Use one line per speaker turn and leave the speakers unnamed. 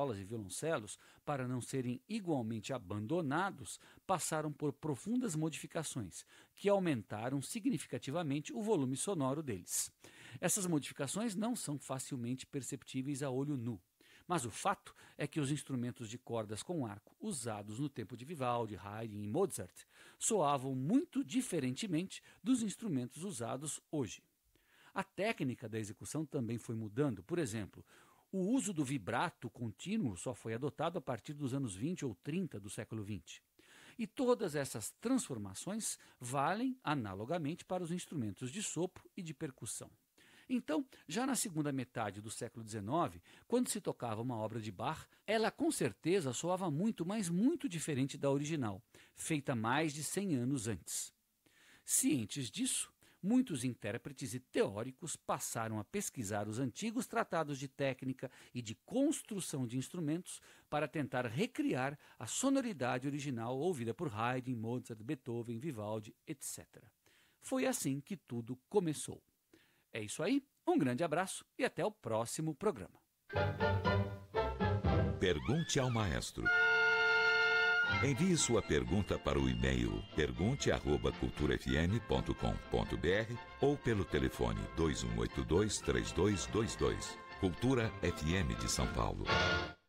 violas e violoncelos, para não serem igualmente abandonados, passaram por profundas modificações, que aumentaram significativamente o volume sonoro deles. Essas modificações não são facilmente perceptíveis a olho nu. Mas o fato é que os instrumentos de cordas com arco usados no tempo de Vivaldi, Haydn e Mozart soavam muito diferentemente dos instrumentos usados hoje. A técnica da execução também foi mudando. Por exemplo, o uso do vibrato contínuo só foi adotado a partir dos anos 20 ou 30 do século XX. E todas essas transformações valem analogamente para os instrumentos de sopro e de percussão. Então, já na segunda metade do século XIX, quando se tocava uma obra de Bach, ela com certeza soava muito, mas muito diferente da original, feita mais de 100 anos antes. Cientes disso, muitos intérpretes e teóricos passaram a pesquisar os antigos tratados de técnica e de construção de instrumentos para tentar recriar a sonoridade original ouvida por Haydn, Mozart, Beethoven, Vivaldi, etc. Foi assim que tudo começou. É isso aí, um grande abraço e até o próximo programa.
Pergunte ao maestro. Envie sua pergunta para o e-mail pergunte@culturafm.com.br ou pelo telefone 2182-3222. Cultura FM de São Paulo.